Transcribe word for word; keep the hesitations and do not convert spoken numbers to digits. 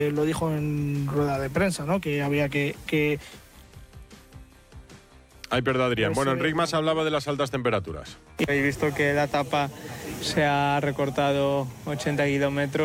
Lo dijo en rueda de prensa, ¿no? Que había que... que... Ay, perdón, Adrián. Bueno, Enric Mas hablaba de las altas temperaturas. He visto que la etapa se ha recortado ochenta kilómetros.